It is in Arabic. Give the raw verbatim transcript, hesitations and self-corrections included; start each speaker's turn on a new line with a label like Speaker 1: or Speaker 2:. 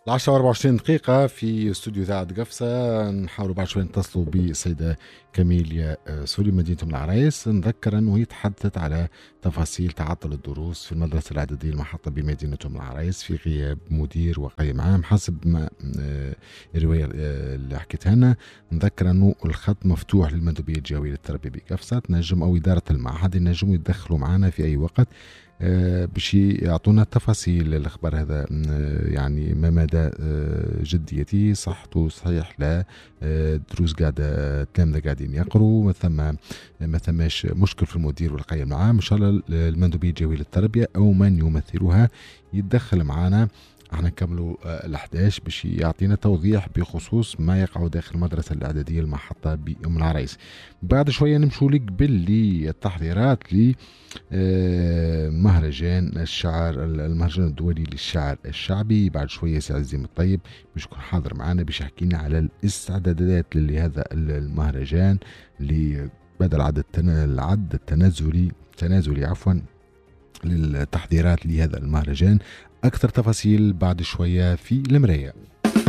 Speaker 1: العشرة وأربعة وعشرين دقيقة في استوديو إذاعة قفصة. نحاولوا بعد شوي نتصلوا بالسيدة كاميليا آه، سوري مدينة أم العرايس. نذكر أنه هي تحدثت على تفاصيل تعطل الدروس في المدرسة الإعدادية المحطة بمدينة أم العرايس في غياب مدير وقيم عام حسب ما آه، الرواية آه، اللي حكيتها لنا. نذكر أنه الخط مفتوح للمندوبية الجهوية للتربية بقفصة، تنجم أو إدارة المعهد ينجموا يتدخلوا معنا في أي وقت آه، باش يعطونا تفاصيل الخبر هذا. آه، يعني ما مدى آه، جديته، صحته صحيح لا، آه، دروس قاعدة التلامذة قاعدين يقروا، ما ثم ما ثماش مشكل في المدير والقيم العام. إن شاء الله المندوبية الجوية للتربية أو من يمثلها يتدخل معنا. احنا نكملوا آه، الأحداث باش يعطينا توضيح بخصوص ما يقع داخل المدرسة الإعدادية المحطة بأم العرايس. بعد شوية نمشوا لك باللي التحضيرات لي آه، مهرجان الشعر، المهرجان الدولي للشعر الشعبي. بعد شوية سي عزيم الطيب باش يكون حاضر معنا باش يحكي لنا على الاستعدادات لهذا المهرجان اللي بدأ العد التن... العد التنازلي تنازلي عفوا للتحضيرات لهذا المهرجان. أكثر تفاصيل بعد شوية في المراية.